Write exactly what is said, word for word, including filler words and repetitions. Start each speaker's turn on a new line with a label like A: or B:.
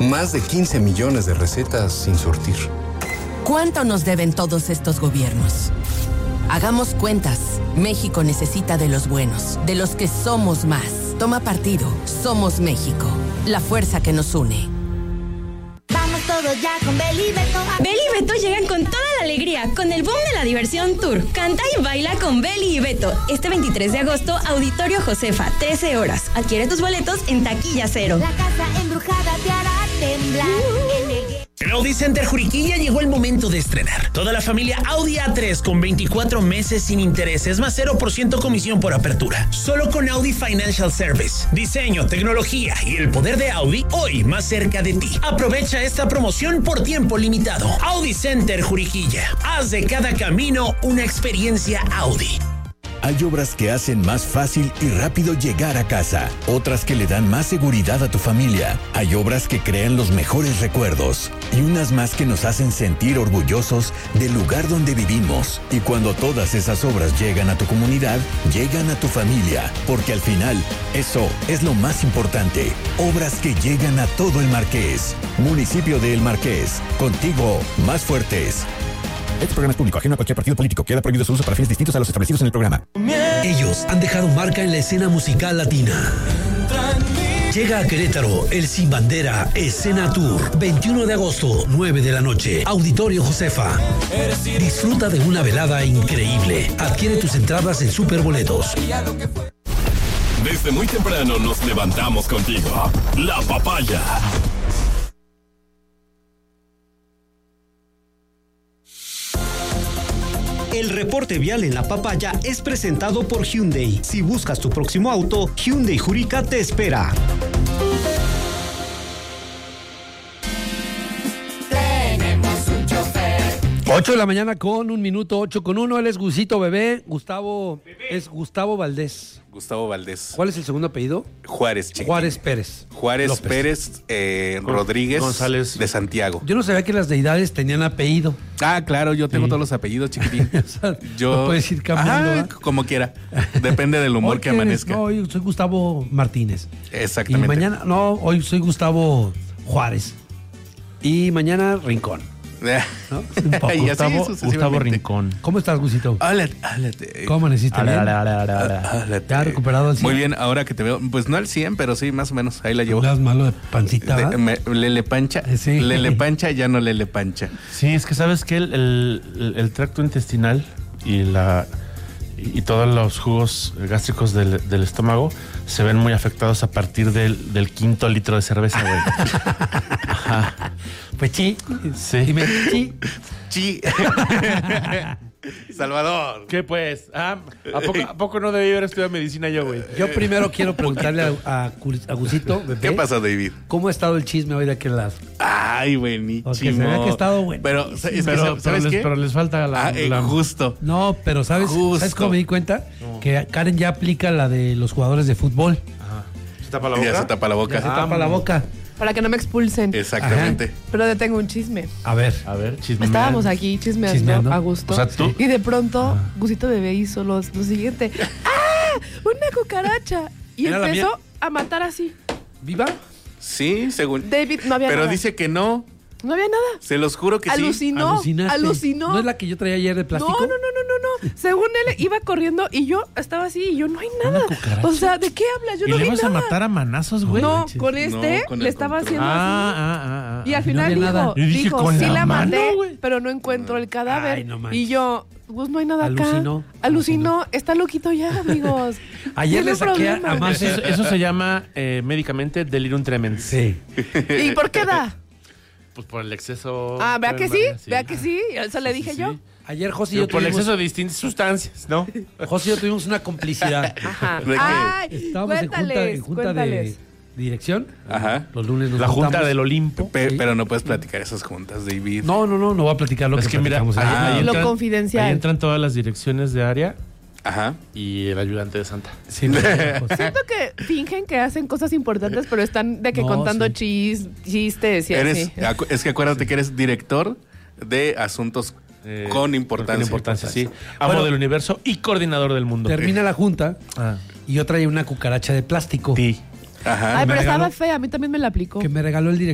A: Más de quince millones de recetas sin surtir.
B: ¿Cuánto nos deben todos estos gobiernos? Hagamos cuentas. México necesita de los buenos, de los que somos más. Toma partido. Somos México. La fuerza que nos une.
C: Vamos todos ya con Beli y Beto.
D: Beli y Beto llegan con toda la alegría, con el boom de la diversión tour. Canta y baila con Beli y Beto. Este veintitrés de agosto, Auditorio Josefa, trece horas. Adquiere tus boletos en Taquilla Cero.
C: La casa embrujada te hará temblar. En el...
E: En Audi Center Juriquilla llegó el momento de estrenar. Toda la familia Audi A tres con veinticuatro meses sin intereses más cero por ciento comisión por apertura. Solo con Audi Financial Service. Diseño, tecnología y el poder de Audi hoy más cerca de ti. Aprovecha esta promoción por tiempo limitado. Audi Center Juriquilla. Haz de cada camino una experiencia Audi.
F: Hay obras que hacen más fácil y rápido llegar a casa, otras que le dan más seguridad a tu familia. Hay obras que crean los mejores recuerdos y unas más que nos hacen sentir orgullosos del lugar donde vivimos. Y cuando todas esas obras llegan a tu comunidad, llegan a tu familia, porque al final, eso es lo más importante. Obras que llegan a todo el Marqués. Municipio de El Marqués, contigo más fuertes. Este programa es público, ajeno a cualquier partido político. Queda prohibido su uso para fines distintos a los establecidos en el programa.
G: Ellos han dejado marca en la escena musical latina. Llega a Querétaro el Sin Bandera Escena Tour. veintiuno de agosto, nueve de la noche. Auditorio Josefa. Disfruta de una velada increíble. Adquiere tus entradas en Superboletos.
H: Desde muy temprano nos levantamos contigo. La Papaya.
I: El reporte vial en La Papaya es presentado por Hyundai. Si buscas tu próximo auto, Hyundai Jurica te espera.
J: Tenemos un chofer.
K: ocho de la mañana con un minuto, ocho con uno. Él es Gusito Bebé. Gustavo, Bebé. Es Gustavo Valdés.
L: Gustavo Valdés.
K: ¿Cuál es el segundo apellido?
L: Juárez, chiquitín.
K: Juárez Pérez.
L: Juárez
K: López.
L: Pérez eh, Rodríguez
M: González
L: de Santiago.
K: Yo no sabía que las deidades tenían apellido.
L: Ah, claro, yo tengo
K: sí.
L: todos los apellidos, chiquitín.
K: O sea,
L: yo
K: lo puedes ir cambiando.
L: Ah,
K: ¿eh?
L: como quiera. Depende del humor
K: Hoy
L: que
K: eres,
L: amanezca.
K: No, hoy soy Gustavo Martínez.
L: Exactamente.
K: Y mañana, no, hoy soy Gustavo Juárez. Y mañana Rincón.
L: ¿No?
K: Un poco.
L: Y así
M: Gustavo,
L: sucesivamente.
M: Gustavo Rincón.
K: ¿Cómo estás, Gusito?
L: Álate, álate.
K: ¿Cómo amaneciste?
M: Ala,
K: bien?
M: ala, ala, ala, ala.
L: Álate.
K: ¿Te has recuperado al cien?
L: Muy bien, ahora que te veo, pues no al cien, pero sí, más o menos, ahí la llevo.
K: ¿Hablas malo de pancita?
L: De-
K: ¿verdad?
L: me- Lele pancha,
K: Sí.
L: Lele pancha, ya no Lele pancha.
M: Sí, es que sabes que el, el, el- el tracto intestinal y la y, y todos los jugos gástricos del, del estómago se ven muy afectados a partir del, del quinto litro de cerveza, güey. Ajá.
K: Pues sí.
M: Sí.
K: Dime, sí.
L: Chi. Salvador.
M: ¿Qué pues? Ah, ¿a, poco, ¿A poco no debí haber estudiado medicina yo, güey?
K: Yo primero quiero preguntarle a, a, Cur- a Gusito, bebé,
L: ¿Qué pasa, David?
K: ¿cómo ha estado el chisme hoy de aquel lado?
L: Ay, buenísimo.
K: Porque se ve que ha estado bueno.
L: Pero, es que,
M: Pero,
L: ¿sabes
M: pero, les,
L: qué?
M: pero les falta la...
L: Ah, eh,
M: la-
L: justo.
K: No, pero ¿sabes,
L: Justo.
K: ¿sabes cómo me di cuenta? Que Karen ya aplica la de los jugadores de fútbol.
M: Ajá. ¿Se tapa la boca?
L: Ya se tapa la
K: Ya
L: boca.
K: se tapa la boca.
N: Para que no me expulsen.
L: Exactamente.
N: Pero te tengo un chisme.
K: A ver.
M: A ver, chisme.
N: Estábamos aquí chismeando,
K: Chismeando.
N: a gusto.
M: O sea, tú-
N: Y de pronto, Gusito Bebé hizo los- lo siguiente. ¡Ah! ¡Una cucaracha! Y
K: Era la
N: empezó
K: mía.
N: a matar así.
K: ¿Viva?
L: Sí, según.
N: David, no había
L: Pero
N: nada.
L: dice que no.
N: No había nada.
L: Se los juro que sí.
N: Alucinó.
K: Alucinaste.
N: Alucinó.
K: ¿No es la que yo traía ayer de
N: No,
K: plástico?
N: no, no, no, no, no. Según él iba corriendo y yo estaba así y yo no hay nada.
M: cucaracha?
N: O sea, ¿de qué hablas? Yo
M: ¿Y
N: no
M: le
N: vi
M: ibas
N: nada.
M: a matar a manazos, güey?
N: No,
K: manches.
N: con este
L: No, con el
N: le estaba
L: control.
N: haciendo así.
M: Ah, ah, ah, ah.
N: Y al
K: no
N: final
K: había
N: dijo,
K: nada.
M: Yo dije,
N: dijo,
M: ¿con
N: sí
M: la
N: la
M: mano,
N: maté,
M: güey?
N: pero no encuentro el cadáver.
K: Ay, no manches.
N: Y yo, pues no hay nada
K: Alucinó.
N: acá. Alucinó. Está loquito ya, amigos.
K: Ayer
N: Tiene
K: le saqué a,
N: problema.
K: a
M: Además,
K: más.
M: eso, eso se llama eh, médicamente delirium tremens.
K: Sí.
N: ¿Y por qué da?
M: Pues por el exceso...
N: Ah, ¿vea que sí?
M: Sí.
N: ¿Vea que sí? Eso le dije
M: sí,
N: yo.
M: sí.
K: Ayer José y
M: Digo,
K: yo
M: por el
K: tuvimos,
M: exceso de distintas sustancias, ¿no?
K: José y yo tuvimos una complicidad.
N: Ajá.
L: ¿De qué?
N: Ay,
K: Estábamos en junta,
N: cuéntales,
K: en junta de
N: cuéntales.
K: dirección.
L: Ajá.
K: Los lunes nos
M: La Junta
K: juntamos.
M: del Olimpo.
L: Pe-
K: Sí.
L: Pero no puedes platicar esas juntas, David.
K: No, no, no, no voy a platicar lo
M: Es
K: que,
M: que mira,
K: platicamos
M: ahí,
K: ayer.
L: Ah.
M: ahí
N: Lo
M: entran,
N: confidencial.
M: ahí entran todas las direcciones de área
L: Ajá.
M: y el ayudante de Santa.
K: Sí, no, José.
N: Siento que fingen que hacen cosas importantes, pero están de que
K: No,
N: contando
K: sí.
N: chis, chistes y
L: Eres,
N: así.
L: acu- es que acuérdate que eres director de asuntos
M: Eh,
L: con importancia.
M: Con importancia, sí. Amo
K: Bueno,
M: del universo y coordinador del mundo.
K: Termina la junta
M: Ah.
K: y yo traía una cucaracha de plástico
M: Sí.
L: Ajá.
N: Ay,
K: me
N: pero
K: regaló-
N: estaba fea. A mí también me la aplicó.
K: que me regaló el director.